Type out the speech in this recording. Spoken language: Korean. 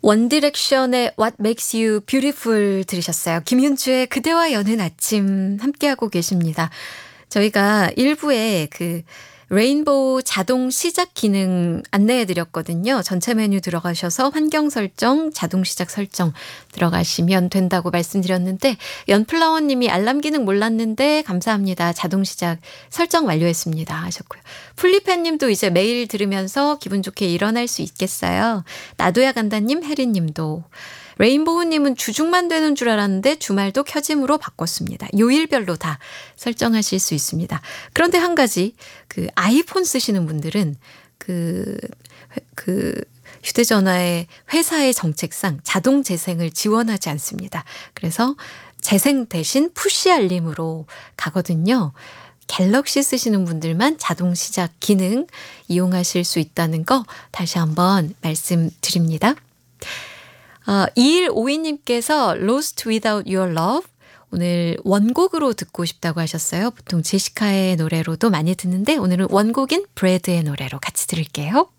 원디렉션의 What Makes You Beautiful 들으셨어요. 김윤주의 그대와 여는 아침 함께하고 계십니다. 저희가 1부에 그 레인보우 자동 시작 기능 안내해 드렸거든요. 전체 메뉴 들어가셔서 환경 설정, 자동 시작 설정 들어가시면 된다고 말씀드렸는데 연플라워 님이 알람 기능 몰랐는데 감사합니다. 자동 시작 설정 완료했습니다 하셨고요. 플리팬 님도 이제 매일 들으면서 기분 좋게 일어날 수 있겠어요. 나도야 간다님, 혜린 님도. 레인보우 님은 주중만 되는 줄 알았는데 주말도 켜짐으로 바꿨습니다. 요일별로 다 설정하실 수 있습니다. 그런데 한 가지 그 아이폰 쓰시는 분들은 그 휴대전화의 회사의 정책상 자동 재생을 지원하지 않습니다. 그래서 재생 대신 푸시 알림으로 가거든요. 갤럭시 쓰시는 분들만 자동 시작 기능 이용하실 수 있다는 거 다시 한번 말씀드립니다. 2152님께서 Lost Without Your Love 오늘 원곡으로 듣고 싶다고 하셨어요. 보통 제시카의 노래로도 많이 듣는데 오늘은 원곡인 브래드의 노래로 같이 들을게요.